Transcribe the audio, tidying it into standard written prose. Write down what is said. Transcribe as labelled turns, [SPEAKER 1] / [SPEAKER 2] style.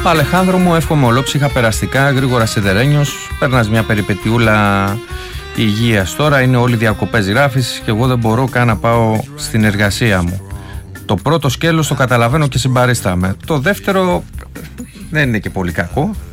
[SPEAKER 1] Αλεχάνδρο μου, εύχομαι ολόψυχα, περαστικά, γρήγορα σιδερένιος. Περνάς μια περιπετειούλα υγείας τώρα, είναι όλοι διακοπές γράφεις και εγώ δεν μπορώ καν να πάω στην εργασία μου. Το πρώτο σκέλος το καταλαβαίνω και συμπαρίσταμαι. Το δεύτερο δεν είναι και πολύ κακό.